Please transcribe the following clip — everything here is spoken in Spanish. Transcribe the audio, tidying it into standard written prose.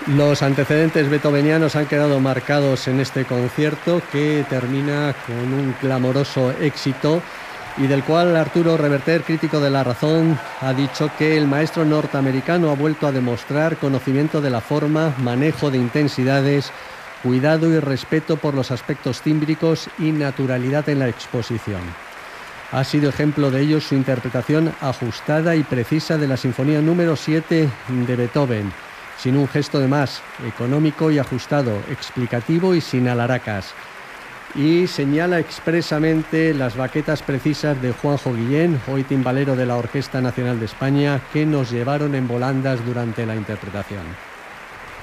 Los antecedentes beethovenianos han quedado marcados en este concierto que termina con un clamoroso éxito y del cual Arturo Reverter, crítico de La Razón, ha dicho que el maestro norteamericano ha vuelto a demostrar conocimiento de la forma, manejo de intensidades, cuidado y respeto por los aspectos tímbricos y naturalidad en la exposición. Ha sido ejemplo de ello su interpretación ajustada y precisa de la Sinfonía número 7 de Beethoven, sin un gesto de más, económico y ajustado, explicativo y sin alaracas. Y señala expresamente las baquetas precisas de Juanjo Guillén, hoy timbalero de la Orquesta Nacional de España, que nos llevaron en volandas durante la interpretación.